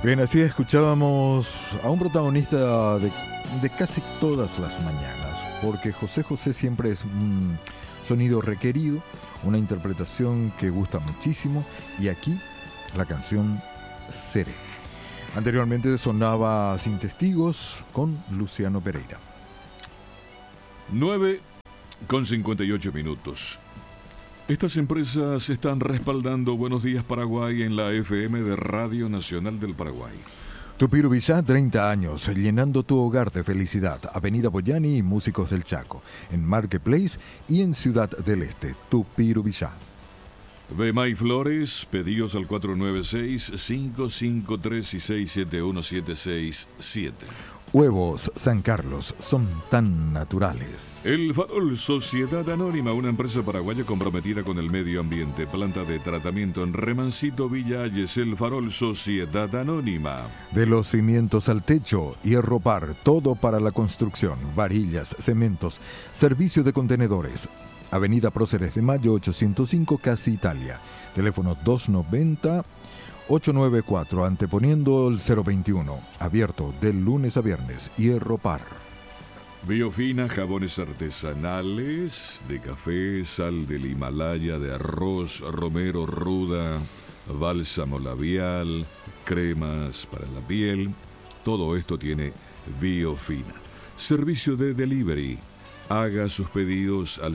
Bien, así escuchábamos a un protagonista de casi todas las mañanas, porque José José siempre es un sonido requerido, una interpretación que gusta muchísimo, y aquí la canción Seré. Anteriormente sonaba Sin Testigos con Luciano Pereira. 9:58. Estas empresas están respaldando Buenos Días Paraguay en la FM de Radio Nacional del Paraguay. Tupirubillá, 30 años, llenando tu hogar de felicidad. Avenida Boyani y Músicos del Chaco, en Marketplace y en Ciudad del Este. Tupirubillá. Bemay Flores, pedidos al 496-553-671-767. Huevos San Carlos son tan naturales. El Farol Sociedad Anónima, una empresa paraguaya comprometida con el medio ambiente. Planta de tratamiento en Remancito, Villa Ayes. El Farol Sociedad Anónima. De los cimientos al techo, hierro par, todo para la construcción. Varillas, cementos, servicio de contenedores. Avenida Próceres de Mayo 805, Casi Italia. Teléfono 290-894, anteponiendo el 021. Abierto de lunes a viernes. Hierro par. Biofina, jabones artesanales de café, sal del Himalaya, de arroz, romero, ruda, bálsamo labial, cremas para la piel. Todo esto tiene Biofina. Servicio de delivery. Haga sus pedidos al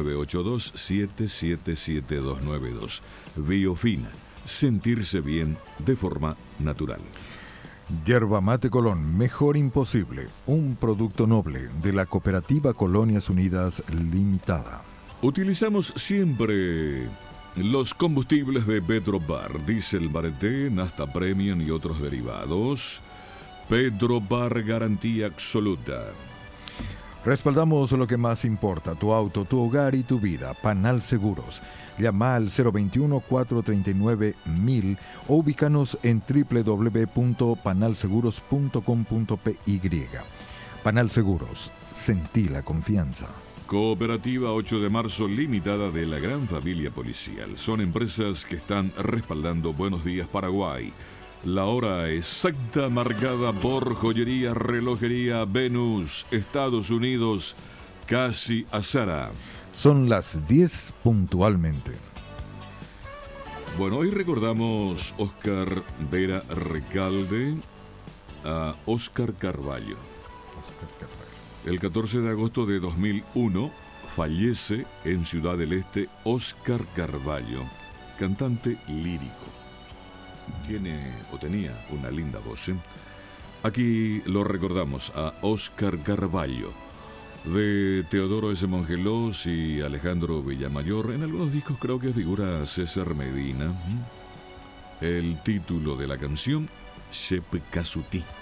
0982-777-292. Biofina. Sentirse bien de forma natural. Yerba Mate Colón, mejor imposible. Un producto noble de la Cooperativa Colonias Unidas Limitada. Utilizamos siempre los combustibles de Petrobar, Diesel Bareté, Nafta Premium y otros derivados. Petrobar, garantía absoluta. Respaldamos lo que más importa, tu auto, tu hogar y tu vida. Panal Seguros. Llama al 021-439-1000 o ubícanos en www.panalseguros.com.py. Panal Seguros. Sentí la confianza. Cooperativa 8 de marzo Limitada de la Gran Familia Policial. Son empresas que están respaldando Buenos Días Paraguay. La hora exacta marcada por Joyería Relojería Venus, Estados Unidos, Casi Azara. Son las 10 puntualmente. Bueno, hoy recordamos Oscar Vera Recalde a Oscar Carballo. El 14 de agosto de 2001 fallece en Ciudad del Este Oscar Carballo, cantante lírico. Tenía una linda voz. Aquí lo recordamos a Oscar Carballo, de Teodoro S. Mongelos y Alejandro Villamayor. En algunos discos creo que figura César Medina. El título de la canción, Shep Casuti.